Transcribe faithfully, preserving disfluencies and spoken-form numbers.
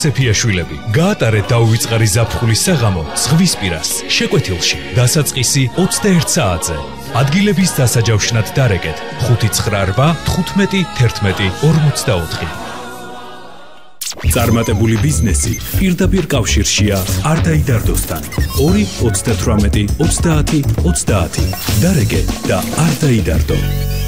ცეფიაშვილები, გაატარეთ დაუვიწყარი ზაფხულის საღამო ზღვისპირას, შეკვეთილში, დასაწყისი ოცდაერთ საათზე. ადგილების დასაჯავშნად დარეკეთ ხუთი ცხრა რვა თხუთმეტი თერთმეტი ორმოცდაოთხი. წარმატებული ბიზნესი პირდაპირ კავშირშია არდაიდარდოსთან. ორი ოცდათვრამეტი ოცდაათი ოცდაათი. დარეკე და არ დაიდარდო.